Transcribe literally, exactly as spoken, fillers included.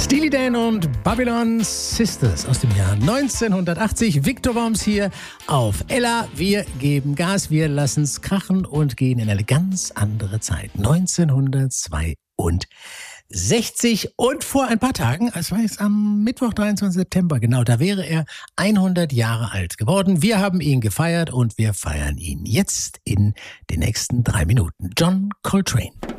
Steely Dan und Babylon Sisters aus dem Jahr neunzehnhundertachtzig. Victor Worms hier auf Ella. Wir geben Gas, wir lassen's krachen und gehen in eine ganz andere Zeit. neunzehnhundertzweiundsechzig. Und vor ein paar Tagen, es war jetzt am Mittwoch, dreiundzwanzigsten September, genau, da wäre er hundert Jahre alt geworden. Wir haben ihn gefeiert und wir feiern ihn jetzt in den nächsten drei Minuten. John Coltrane.